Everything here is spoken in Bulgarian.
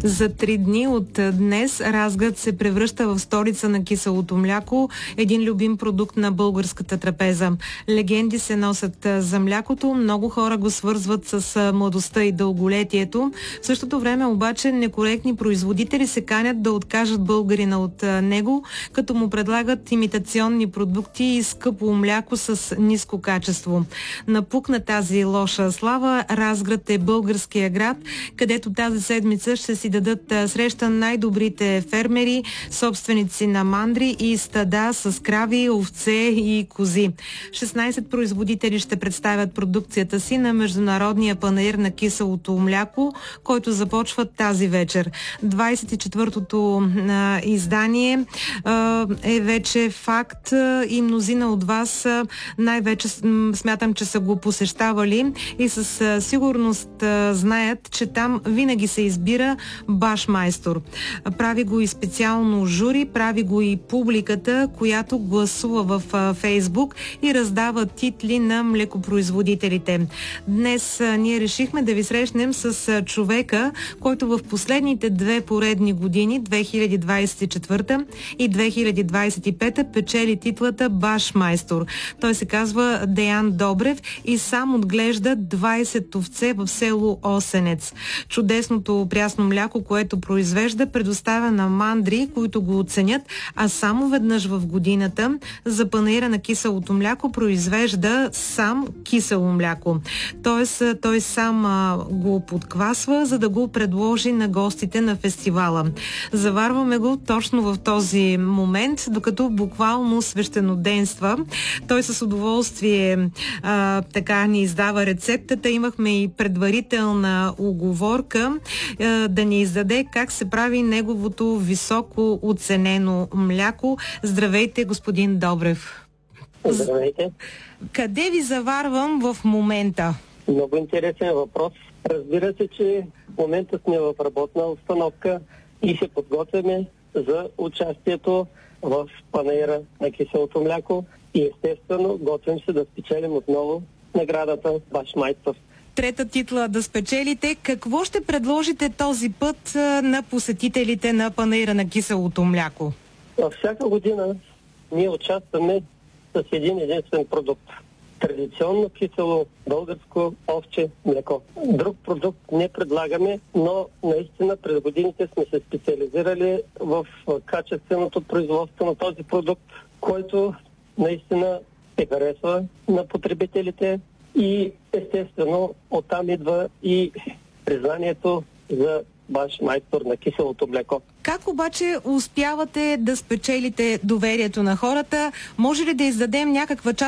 За 3 дни от днес Разград се превръща в столица на киселото мляко, един любим продукт на българската трапеза. Легенди се носят за млякото, много хора го свързват с младостта и дълголетието. В същото време обаче некоректни производители се канят да откажат българина от него, като му предлагат имитационни продукти и скъпо мляко с ниско качество. Напукна тази лоша слава, Разград е българския град, където тази седмица ще си дадат среща най-добрите фермери, собственици на мандри и стада с крави, овце и кози. 16 производители ще представят продукцията си на Международния панаир на киселото мляко, който започва тази вечер. 24-то издание е вече факт и мнозина от вас най-вече смятам, че са го посещавали и със сигурност знаят, че там винаги се избира баш майстор. Прави го и специално жури, прави го и публиката, която гласува в Фейсбук и раздава титли на млекопроизводителите. Днес ние решихме да ви срещнем с човека, който в последните 2 поредни години, 2024 и 2025, печели титлата баш майстор. Той се казва Деян Добрев и сам отглежда 20 овце в село Осенец. Чудесното прясно мляко, което произвежда, предоставя на мандри, които го оценят, а само веднъж в годината за панаира на киселото мляко произвежда сам кисело мляко. Тоест, той сам го подквасва, за да го предложи на гостите на фестивала. Заварваме го точно в този момент, докато буквално свещеноденства. Той с удоволствие така ни издава рецептата. Имахме и предварителна уговорка да ни издаде как се прави неговото високо оценено мляко. Здравейте, господин Добрев. Здравейте. Къде ви заварвам в момента? Много интересен въпрос. Разбира се, че в момента сме в работна установка и се подготвяме за участието в панаира на киселото мляко и естествено готвим се да спечелим отново наградата баш майстор. 3-та титла да спечелите. Какво ще предложите този път на посетителите на панаира на киселото мляко? Всяка година ние участваме с един единствен продукт. Традиционно кисело българско овче мляко. Друг продукт не предлагаме, но наистина през годините сме се специализирали в качественото производство на този продукт, който наистина се харесва на потребителите и естествено оттам идва и признанието за баш майстор на киселото мляко. Как обаче успявате да спечелите доверието на хората? Може ли да издадем някаква част